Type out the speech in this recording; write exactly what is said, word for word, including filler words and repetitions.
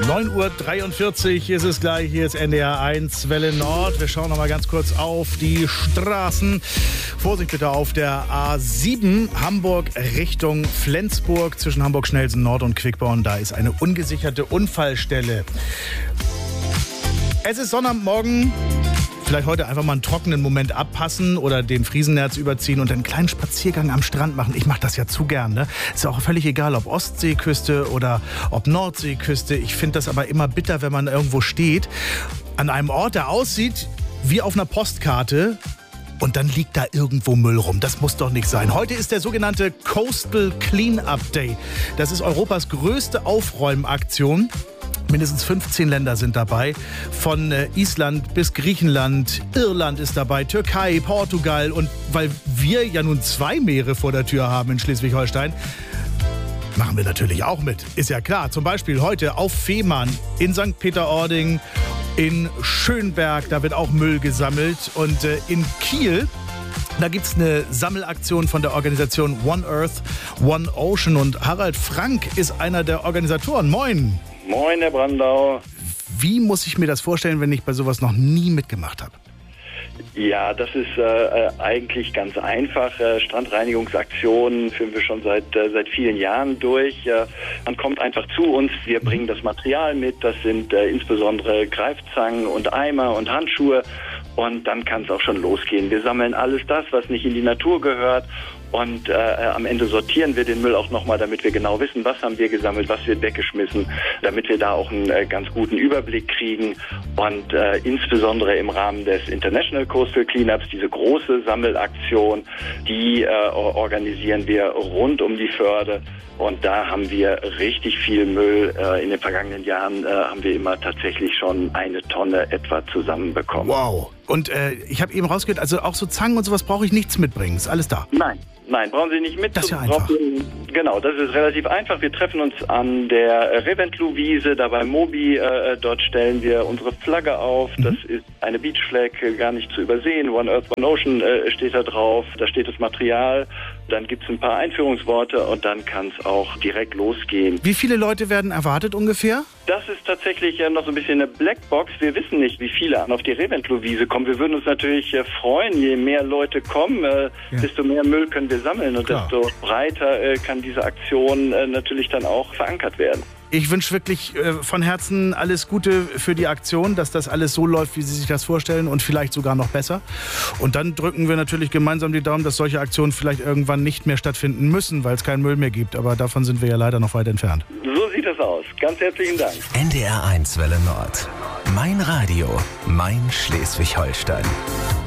neun Uhr dreiundvierzig ist es gleich, hier ist N D R eins Welle Nord. Wir schauen noch mal ganz kurz auf die Straßen. Vorsicht bitte auf der A sieben, Hamburg Richtung Flensburg, zwischen Hamburg-Schnellsen Nord und Quickborn. Da ist eine ungesicherte Unfallstelle. Es ist Sonnabendmorgen. Vielleicht heute einfach mal einen trockenen Moment abpassen oder den Friesennerz überziehen und einen kleinen Spaziergang am Strand machen. Ich mache das ja zu gern. Ne? Ist ja auch völlig egal, ob Ostseeküste oder ob Nordseeküste. Ich finde das aber immer bitter, wenn man irgendwo steht, an einem Ort, der aussieht wie auf einer Postkarte. Und dann liegt da irgendwo Müll rum. Das muss doch nicht sein. Heute ist der sogenannte Coastal Clean-Up Day. Das ist Europas größte Aufräumaktion. Mindestens fünfzehn Länder sind dabei. Von Island bis Griechenland, Irland ist dabei, Türkei, Portugal. Und weil wir ja nun zwei Meere vor der Tür haben in Schleswig-Holstein, machen wir natürlich auch mit. Ist ja klar. Zum Beispiel heute auf Fehmarn, in Sankt Peter-Ording, in Schönberg, da wird auch Müll gesammelt. Und äh, in Kiel, da gibt es eine Sammelaktion von der Organisation One Earth, One Ocean. Und Harald Frank ist einer der Organisatoren. Moin! Moin, Herr Brandau. Wie muss ich mir das vorstellen, wenn ich bei sowas noch nie mitgemacht habe? Ja, das ist äh, eigentlich ganz einfach. Äh, Strandreinigungsaktionen führen wir schon seit äh, seit vielen Jahren durch. Äh, man kommt einfach zu uns, wir bringen das Material mit. Das sind äh, insbesondere Greifzangen und Eimer und Handschuhe. Und dann kann es auch schon losgehen. Wir sammeln alles das, was nicht in die Natur gehört. Und äh, am Ende sortieren wir den Müll auch nochmal, damit wir genau wissen, was haben wir gesammelt, was wird weggeschmissen, damit wir da auch einen äh, ganz guten Überblick kriegen. Und äh, insbesondere im Rahmen des International Coastal Cleanups, diese große Sammelaktion, die äh, organisieren wir rund um die Förde. Und da haben wir richtig viel Müll. Äh, in den vergangenen Jahren äh, haben wir immer tatsächlich schon eine Tonne etwa zusammenbekommen. Wow. Und äh, ich habe eben rausgehört, also auch so Zangen und sowas brauche ich nichts mitbringen. Ist alles da? Nein, nein, brauchen Sie nicht mit. Das ist ja einfach. Genau, das ist relativ einfach. Wir treffen uns an der Reventlow-Wiese, da bei Mobi. Äh, dort stellen wir unsere Flagge auf. Mhm. Das ist eine Beach-Flag, gar nicht zu übersehen. One Earth, One Ocean äh, steht da drauf. Da steht das Material. Dann gibt es ein paar Einführungsworte und dann kann es auch direkt losgehen. Wie viele Leute werden erwartet ungefähr? Das ist tatsächlich äh, noch so ein bisschen eine Blackbox. Wir wissen nicht, wie viele auf die Reventlow-Wiese kommen. Wir würden uns natürlich äh, freuen, je mehr Leute kommen, äh, ja. desto mehr Müll können wir sammeln und Klar. desto breiter äh, kann diese Aktion äh, natürlich dann auch verankert werden. Ich wünsche wirklich äh, von Herzen alles Gute für die Aktion, dass das alles so läuft, wie Sie sich das vorstellen und vielleicht sogar noch besser. Und dann drücken wir natürlich gemeinsam die Daumen, dass solche Aktionen vielleicht irgendwann nicht mehr stattfinden müssen, weil es keinen Müll mehr gibt. Aber davon sind wir ja leider noch weit entfernt. So sieht es aus. Ganz herzlichen Dank. N D R eins Welle Nord. Mein Radio, mein Schleswig-Holstein.